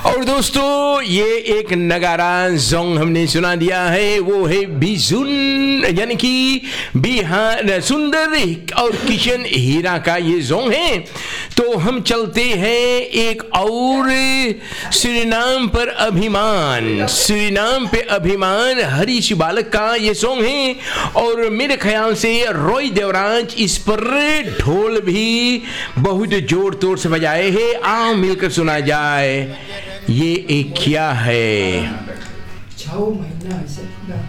और दोस्तों ये एक नगारा जोंग हमने सुना दिया है, वो है बिजुन यानी कि बिहार सुंदर और किशन हीरा का ये जोंग है। तो हम चलते हैं एक और सूरीनाम पर अभिमान, सूरीनाम पे अभिमान हरीश बालक का ये सॉन्ग है और मेरे ख्याल से रॉय देवराज इस पर ढोल भी बहुत जोर तोड़ से बजाए हैं। आओ मिलकर सुना जाए ये एक क्या है। 6 महीना ऐसे